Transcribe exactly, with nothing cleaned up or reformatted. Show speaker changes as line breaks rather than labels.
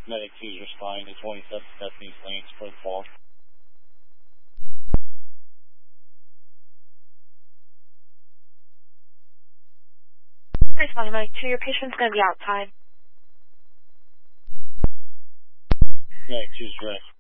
Medic two's responding to twenty-seven Stephanie Lanes for the fall.
Responding Medic two, your patient's going to be outside.
Medic two's direct.